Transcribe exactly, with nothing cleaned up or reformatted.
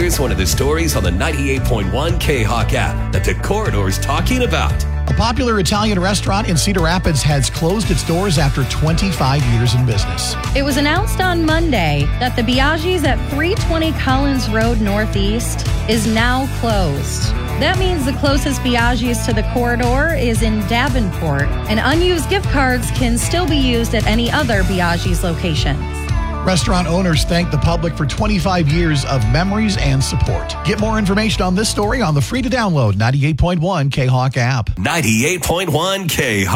Here's one of the stories on the ninety-eight point one K-Hawk app that the Corridor's talking about. A popular Italian restaurant in Cedar Rapids has closed its doors after twenty-five years in business. It was announced on Monday that the Biaggi's at three twenty Collins Road Northeast is now closed. That means the closest Biaggi's to the Corridor is in Davenport, and unused gift cards can still be used at any other Biaggi's locations. Restaurant owners thank the public for twenty-five years of memories and support. Get more information on this story on the free-to-download ninety-eight point one K-Hawk app. ninety-eight point one K-Hawk.